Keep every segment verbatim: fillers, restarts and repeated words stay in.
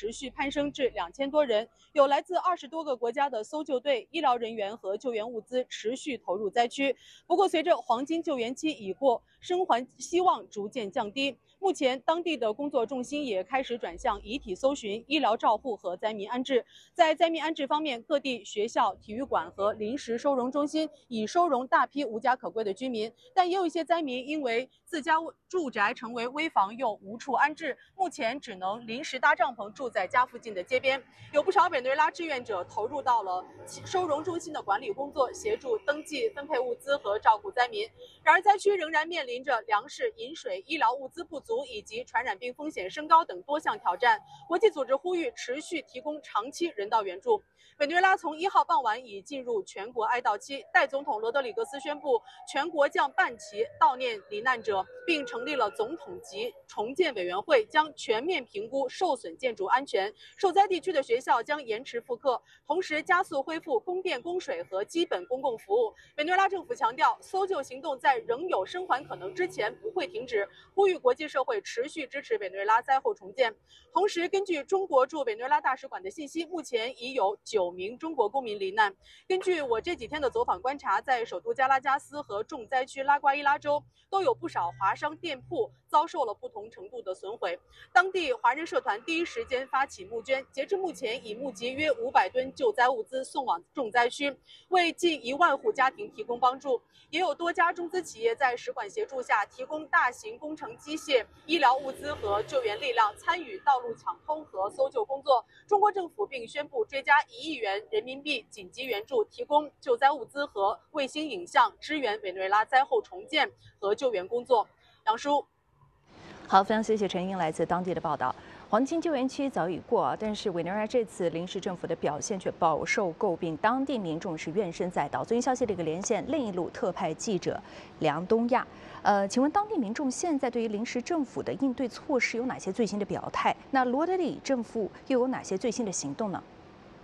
持续攀升至两千多人，有来自二十多个国家的搜救队、医疗人员和救援物资持续投入灾区。不过，随着黄金救援期已过，生还希望逐渐降低。目前，当地的工作重心也开始转向遗体搜寻、医疗照护和灾民安置。在灾民安置方面，各地学校、体育馆和临时收容中心已收容大批无家可归的居民，但也有一些灾民因为自家住宅成为危房，又无处安置，目前只能临时搭帐篷住在家附近的街边。有不少委内瑞拉志愿者投入到了收容中心的管理工作，协助登记、分配物资和照顾灾民。然而，灾区仍然面临着粮食、饮水、医疗物资不足以及传染病风险升高等多项挑战。国际组织呼吁持续提供长期人道援助。委内瑞拉从一号傍晚已进入全国哀悼期，代总统罗德里格斯宣布，全国将办旗悼念罹难者，并成立了总统级重建委员会，将全面评估受损建筑安全。受灾地区的学校将延迟复课，同时加速恢复供电、供水和基本公共服务。委内瑞拉政府强调，搜救行动在仍有生还可能之前不会停止，呼吁国际社会持续支持委内瑞拉灾后重建。同时，根据中国驻委内瑞拉大使馆的信息，目前已有九名中国公民罹难。根据我这几天的走访观察，在首都加拉加斯和重灾区拉瓜伊拉州，都有不少华商店铺遭受了不同程度的损毁。当地华人社团第一时间发起募捐，截至目前已募集约五百吨救灾物资送往重灾区，为近一万户家庭提供帮助。也有多家中资企业在使馆协助下，提供大型工程机械、医疗物资和救援力量，参与道路抢通和搜救工作。中国政府并宣布追加一亿元人民币紧急援助，提供救灾物资和卫星影像，支援委内瑞拉灾后重建和救援工作。杨叔， 好，非常谢谢陈英来自当地的报道。黄金救援期早已过，但是委内瑞拉这次临时政府的表现却饱受诟病，当地民众是怨声载道。最新消息，这个连线另一路特派记者梁东亚。呃，请问当地民众现在对于临时政府的应对措施有哪些最新的表态？那罗德里政府又有哪些最新的行动呢？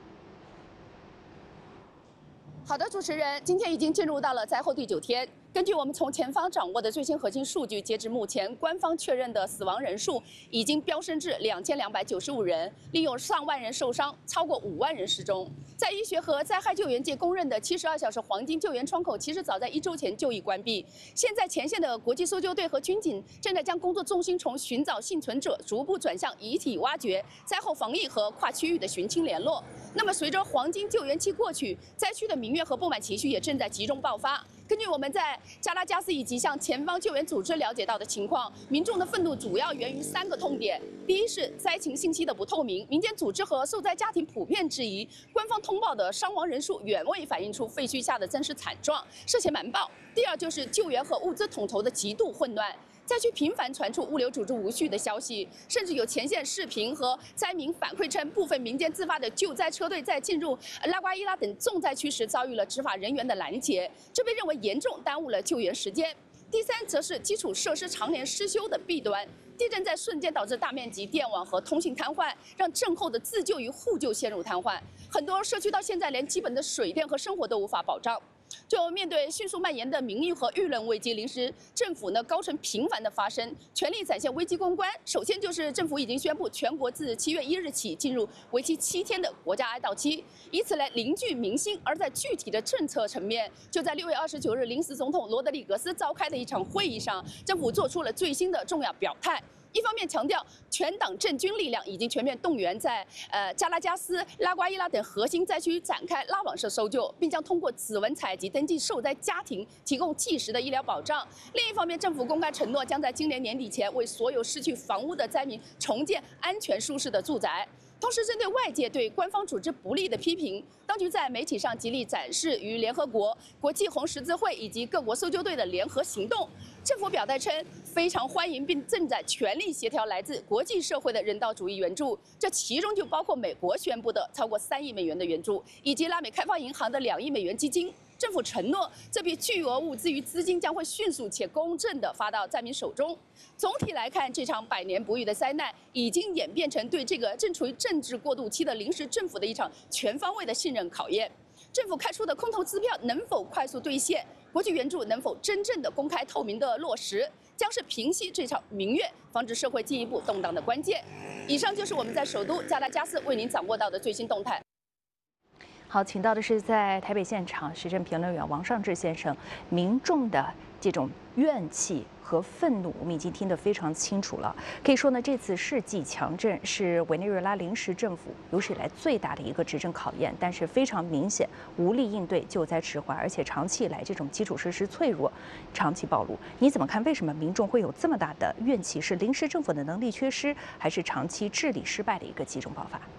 好的，主持人，今天已经进入到了灾后第九天。根据我们从前方掌握的最新核心数据，截至目前，官方确认的死亡人数已经飙升至两千两百九十五人，另有上万人受伤，超过五万人失踪。在医学和灾害救援界公认的七十二小时黄金救援窗口，其实早在一周前就已关闭。现在前线的国际搜救队和军警正在将工作重心从寻找幸存者逐步转向遗体挖掘、灾后防疫和跨区域的寻亲联络。那么，随着黄金救援期过去，灾区的民怨和不满情绪也正在集中爆发。根据我们在加拉加斯以及向前方救援组织了解到的情况，民众的愤怒主要源于三个痛点：第一是灾情信息的不透明，民间组织和受灾家庭普遍质疑官方通报的伤亡人数远未反映出废墟下的真实惨状，涉嫌瞒报；第二就是救援和物资统筹的极度混乱。灾区频繁传出物流组织无序的消息，甚至有前线视频和灾民反馈称，部分民间自发的救灾车队在进入拉瓜伊拉等重灾区时遭遇了执法人员的拦截，这被认为严重耽误了救援时间。第三，则是基础设施常年失修的弊端。地震在瞬间导致大面积电网和通信瘫痪，让震后的自救与互救陷入瘫痪。很多社区到现在连基本的水电和生活都无法保障。就面对迅速蔓延的民意和舆论危机，临时政府呢高层频繁的发声，全力展现危机公关。首先就是政府已经宣布，全国自七月一日起进入为期七天的国家哀悼期，以此来凝聚民心。而在具体的政策层面，就在六月二十九日，临时总统罗德里格斯召开的一场会议上，政府做出了最新的重要表态。一方面强调，全党政军力量已经全面动员在呃加拉加斯、拉瓜伊拉等核心灾区展开拉网式搜救，并将通过指纹采集登记受灾家庭，提供即时的医疗保障。另一方面，政府公开承诺，将在今年年底前为所有失去房屋的灾民重建安全舒适的住宅。同时，针对外界对官方组织不利的批评，当局在媒体上极力展示与联合国、国际红十字会以及各国搜救队的联合行动。政府表态称，非常欢迎并正在全力协调来自国际社会的人道主义援助，这其中就包括美国宣布的超过三亿美元的援助，以及拉美开发银行的两亿美元基金。政府承诺，这笔巨额物资与资金将会迅速且公正地发到灾民手中。总体来看，这场百年不遇的灾难已经演变成对这个正处于政治过渡期的临时政府的一场全方位的信任考验。政府开出的空头支票能否快速兑现， 国际援助能否真正的公开透明的落实，将是平息这场民怨、防止社会进一步动荡的关键。以上就是我们在首都加拉加斯为您掌握到的最新动态。 好，请到的是在台北现场时政评论员王尚志先生。民众的这种怨气和愤怒，我们已经听得非常清楚了。可以说呢，这次世纪强震是委内瑞拉临时政府有史以来最大的一个执政考验，但是非常明显，无力应对，救灾迟缓，而且长期以来这种基础设施脆弱，长期暴露。你怎么看？为什么民众会有这么大的怨气？是临时政府的能力缺失，还是长期治理失败的一个集中爆发？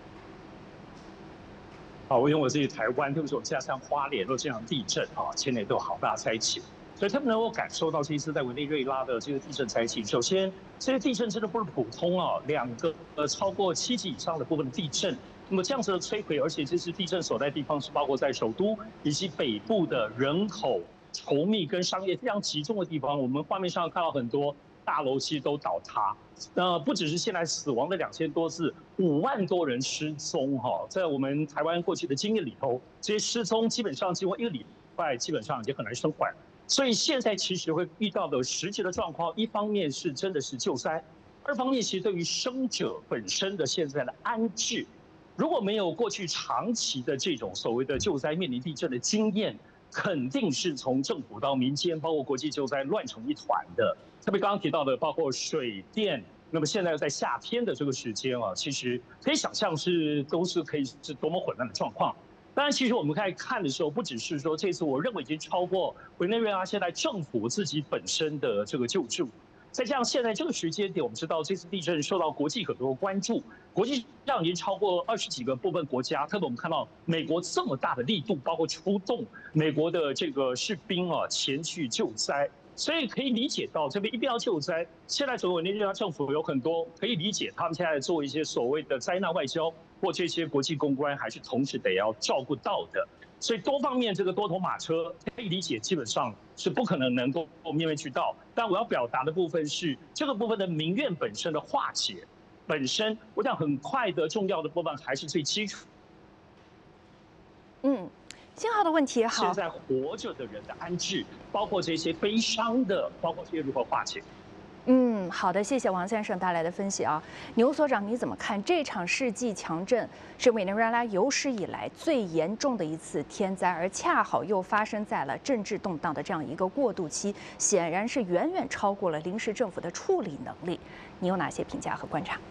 啊，因为我自己台湾，特别是我家乡花莲都这样地震啊，前年都有好大灾情，所以他们能够感受到这一次在委内瑞拉的这个地震灾情。首先，这些地震真的不是普通啊，两个呃超过七级以上的部分的地震，那么这样子的摧毁，而且这次地震所在地方是包括在首都以及北部的人口稠密跟商业非常集中的地方。我们画面上看到很多大楼其实都倒塌。那不只是现在死亡的两千多次，五万多人失踪哈，在我们台湾过去的经验里头，这些失踪基本上经过一个礼拜，基本上已经很难生还。所以现在其实会遇到的实际的状况，一方面是真的是救灾，二方面其实对于生者本身的现在的安置，如果没有过去长期的这种所谓的救灾面临地震的经验，肯定是从政府到民间，包括国际救灾乱成一团的。特别刚刚提到的，包括水电，那么现在在夏天的这个时间啊，其实可以想象是都是可以是多么混乱的状况。当然，其实我们在看的时候，不只是说这次我认为已经超过委内瑞拉现在政府自己本身的这个救助。再加上现在这个时间点，我们知道这次地震受到国际很多关注，国际上已经超过二十几个部分国家，特别我们看到美国这么大的力度，包括出动美国的这个士兵啊前去救灾。所以可以理解到，这边一定要救灾。现在整个委内瑞拉政府有很多可以理解，他们现在做一些所谓的灾难外交或这些国际公关，还是同时得要照顾到的。所以多方面这个多头马车可以理解，基本上是不可能能够面面俱到。但我要表达的部分是，这个部分的民怨本身的化解，本身我想很快的重要的部分还是最基础。 嗯。信号的问题好。 现在活着的人的安置，包括这些悲伤的，包括这些如何化解。 嗯，好的，谢谢王先生带来的分析啊。牛所长，你怎么看这场世纪强震是委内瑞拉有史以来最严重的一次天灾，而恰好又发生在了政治动荡的这样一个过渡期，显然是远远超过了临时政府的处理能力。你有哪些评价和观察？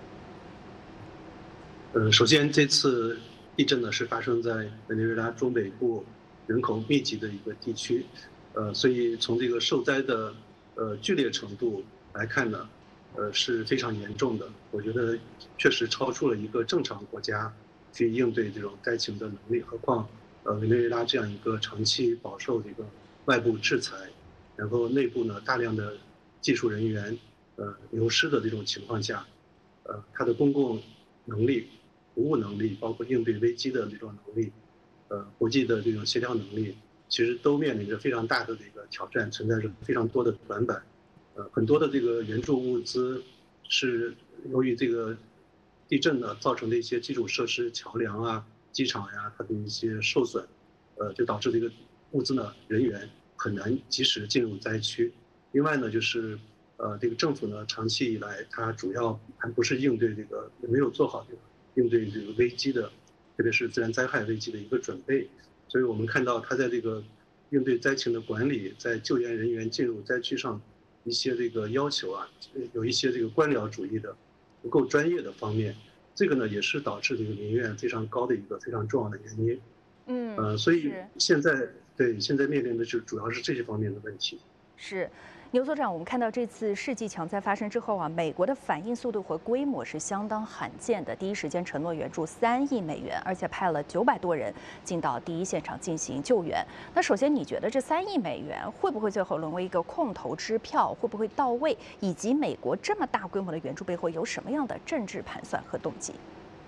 呃，首先这次地震呢是发生在委内瑞拉中北部人口密集的一个地区，呃，所以从这个受灾的呃剧烈程度来看呢，呃是非常严重的。我觉得确实超出了一个正常国家去应对这种灾情的能力，何况呃委内瑞拉这样一个长期饱受这个外部制裁，然后内部呢大量的技术人员呃流失的这种情况下，呃它的公共能力、服务能力，包括应对危机的这种能力，呃，国际的这种协调能力，其实都面临着非常大的这个挑战，存在着非常多的短板。呃，很多的这个援助物资是由于这个地震呢造成的一些基础设施、桥梁啊、机场呀，它的一些受损，呃，就导致这个物资呢人员很难及时进入灾区。另外呢，就是呃，这个政府呢长期以来它主要还不是应对这个，没有做好这个应对这个危机的，特别是自然灾害危机的一个准备。所以我们看到它在这个应对灾情的管理，在救援人员进入灾区上一些这个要求啊，有一些这个官僚主义的不够专业的方面，这个呢也是导致这个民怨非常高的一个非常重要的原因。 嗯， 呃，所以现在对现在面临的就主要是这些方面的问题。 是。牛所长，我们看到这次世纪强灾发生之后啊，美国的反应速度和规模是相当罕见的，第一时间承诺援助三亿美元，而且派了九百多人进到第一现场进行救援。那首先，你觉得这三亿美元会不会最后沦为一个空头支票？会不会到位？以及美国这么大规模的援助背后有什么样的政治盘算和动机？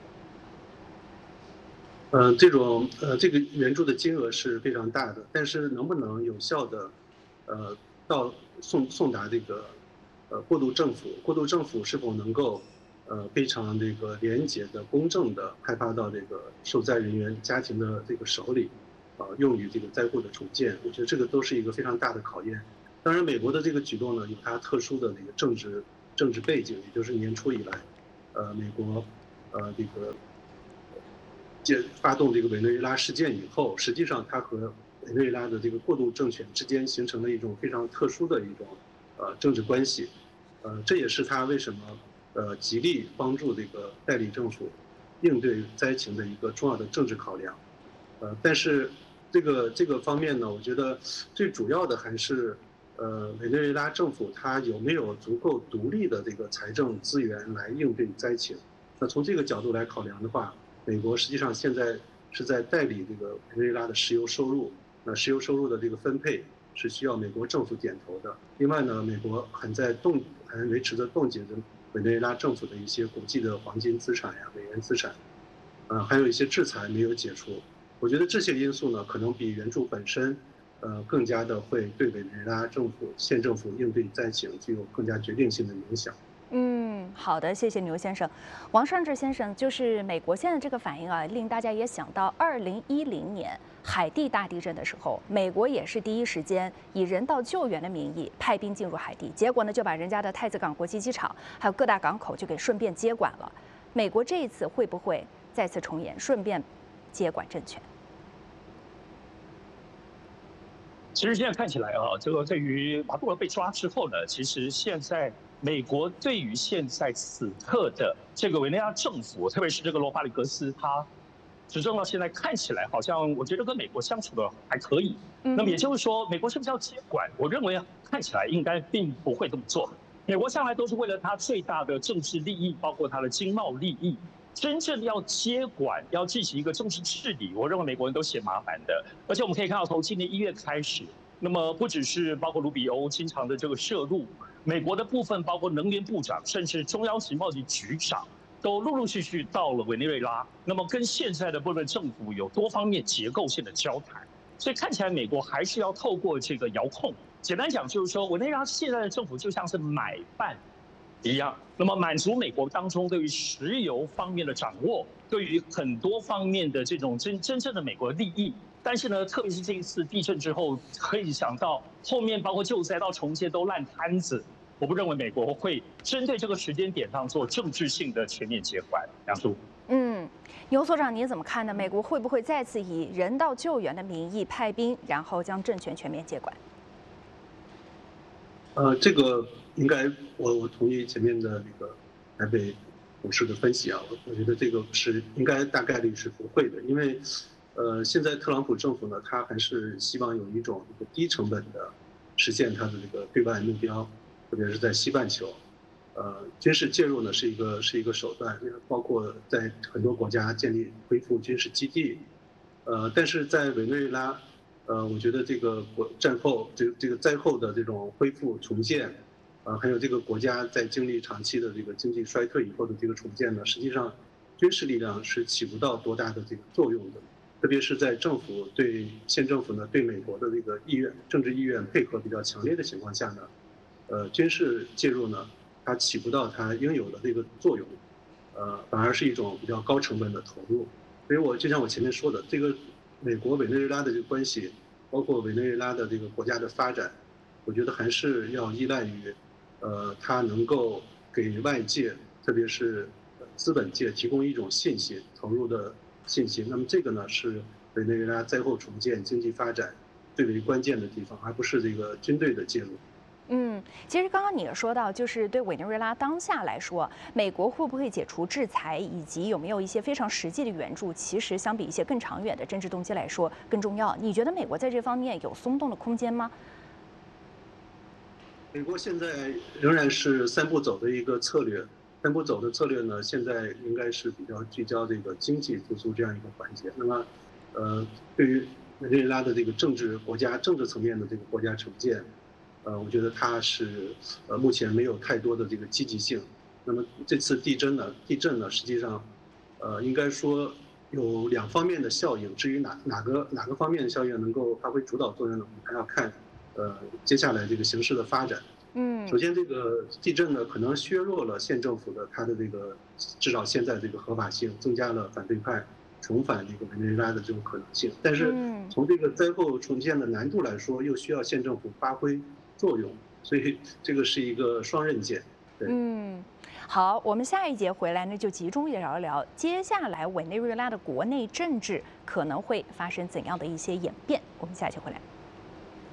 呃，这种呃这个援助的金额是非常大的，但是能不能有效的呃到送送达这个呃过渡政府，过渡政府是否能够呃非常这个廉洁的、公正的派发到这个受灾人员家庭的这个手里， 呃用于这个灾后的重建。我觉得这个都是一个非常大的考验。当然，美国的这个举动呢，有它特殊的那个政治政治背景，也就是年初以来，呃，美国呃这个建发动这个委内瑞拉事件以后，实际上它和委内瑞拉的这个过渡政权之间形成了一种非常特殊的一种呃政治关系，呃，这也是他为什么呃极力帮助这个代理政府应对灾情的一个重要的政治考量。呃，但是这个这个方面呢，我觉得最主要的还是呃委内瑞拉政府它有没有足够独立的这个财政资源来应对灾情。那从这个角度来考量的话，美国实际上现在是在代理这个委内瑞拉的石油收入。那石油收入的这个分配是需要美国政府点头的。另外呢，美国还在冻，还维持着冻结着委内瑞拉政府的一些国际的黄金资产呀、美元资产，呃，还有一些制裁没有解除。我觉得这些因素呢，可能比援助本身，呃，更加的会对委内瑞拉政府、县政府应对灾情具有更加决定性的影响。 嗯，好的，谢谢牛先生。王尚志先生，就是美国现在这个反应啊，令大家也想到二零一零年海地大地震的时候，美国也是第一时间以人道救援的名义派兵进入海地，结果呢就把人家的太子港国际机场还有各大港口就给顺便接管了。美国这一次会不会再次重演，顺便接管政权？ 其实现在看起来啊，这个对于马杜罗被抓之后呢，其实现在美国对于现在此刻的这个委内瑞拉政府，特别是这个罗巴里格斯，他执政到现在看起来好像我觉得跟美国相处的还可以。那么也就是说，美国是不是要接管？我认为看起来应该并不会这么做。美国向来都是为了他最大的政治利益，包括他的经贸利益。真正要接管，要进行一个政治治理，我认为美国人都嫌麻烦的。而且我们可以看到，从今年一月开始，那么不只是包括卢比欧经常的这个涉入，美国的部分包括能源部长，甚至中央情报局局长，都陆陆续续到了委内瑞拉。那么跟现在的部分政府有多方面结构性的交谈，所以看起来美国还是要透过这个遥控。简单讲就是说，委内瑞拉现在的政府就像是买办一样，那么满足美国当中对于石油方面的掌握，对于很多方面的这种真真正的美国利益。但是呢，特别是这一次地震之后，可以想到后面包括救灾到重建都烂摊子，我不认为美国会针对这个时间点上做政治性的全面接管。梁叔， 嗯，牛所长你怎么看呢？美国会不会再次以人道救援的名义派兵，然后将政权全面接管？ 呃，这个应该我我同意前面的那个台北董事的分析啊，我我觉得这个是应该大概率是不会的，因为呃现在特朗普政府呢，他还是希望有一种这个低成本的实现他的这个对外目标，特别是在西半球，呃军事介入呢是一个是一个手段，包括在很多国家建立恢复军事基地，呃但是在委内瑞拉。呃，我觉得这个国战后这这个灾后的这种恢复重建，呃，还有这个国家在经历长期的这个经济衰退以后的这个重建呢，实际上军事力量是起不到多大的这个作用的，特别是在政府对县政府呢对美国的这个意愿、政治意愿配合比较强烈的情况下呢，呃，军事介入呢，它起不到它应有的这个作用，呃，反而是一种比较高成本的投入。所以我就像我前面说的，这个。美国委内瑞拉的这个关系，包括委内瑞拉的这个国家的发展，我觉得还是要依赖于，呃，它能够给外界，特别是资本界提供一种信心，投入的信心。那么这个呢，是委内瑞拉灾后重建、经济发展最为关键的地方，而不是这个军队的介入。 嗯，其实刚刚你也说到，就是对委内瑞拉当下来说，美国会不会解除制裁，以及有没有一些非常实际的援助，其实相比一些更长远的政治动机来说更重要。你觉得美国在这方面有松动的空间吗？ 美国现在仍然是三步走的一个策略，三步走的策略呢，现在应该是比较聚焦这个经济复苏这样一个环节。那么，呃，对于委内瑞拉的这个政治国家政治层面的这个国家重建。呃，我觉得它是呃目前没有太多的这个积极性。那么这次地震呢，地震呢，实际上，呃，应该说有两方面的效应。至于哪哪个哪个方面的效应能够发挥主导作用呢？我们还要看呃接下来这个形势的发展。 嗯， 首先这个地震呢，可能削弱了县政府的它的这个至少现在这个合法性，增加了反对派重返这个委内瑞拉的这种可能性。但是从这个灾后重建的难度来说，又需要县政府发挥作用，所以这个是一个双刃剑。对， 嗯。好，我们下一节回来呢，就集中聊一聊接下来委内瑞拉的国内政治可能会发生怎样的一些演变。我们下一节回来。